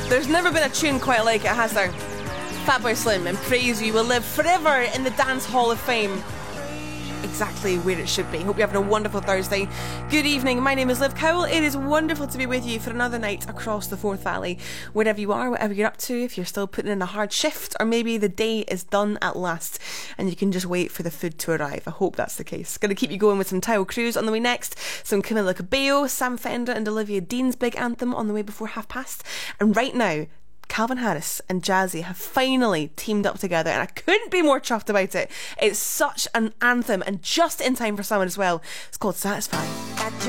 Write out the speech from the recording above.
There's never been a tune quite like it, has there? Fatboy Slim and Praise You will live forever in the Dance Hall of Fame. Exactly where it should be. Hope you're having a wonderful Thursday. Good evening, my name is Liv Cowell. It is wonderful to be with you for another night across the Forth Valley. Wherever you are, whatever you're up to, if you're still putting in a hard shift, or maybe the day is done at last and you can just wait for the food to arrive. I hope that's the case. Going to keep you going with some Tyle Cruz on the way next, some Camila Cabello, Sam Fender and Olivia Dean's big anthem on the way before past. And right now, Calvin Harris and Jazzy have finally teamed up together and I couldn't be more chuffed about it. It's such an anthem and just in time for summer as well. It's called Satisfy.